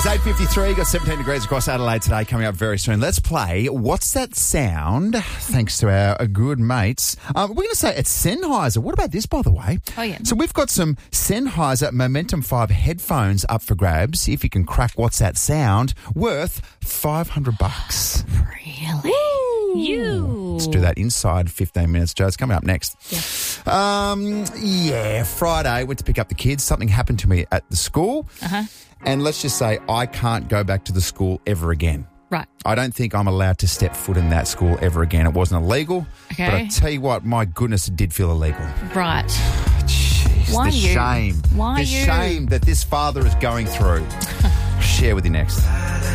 8:53, got 17 degrees across Adelaide today, coming up very soon. Let's play What's That Sound? Thanks to our good mates. We're going to say it's Sennheiser. What about this, by the way? Oh, yeah. So we've got some Sennheiser Momentum 5 headphones up for grabs. If you can crack What's That Sound, worth $500. Really? You. Let's do that inside 15 minutes, Joe. It's coming up next. Yeah. Friday, went to pick up the kids. Something happened to me at the school. And let's just say I can't go back to the school ever again. Right. I don't think I'm allowed to step foot in that school ever again. It wasn't illegal. Okay. But I tell you what, my goodness, it did feel illegal. Right. Jeez, Why the you? shame. Why the you? shame that this father is going through. Share with you next.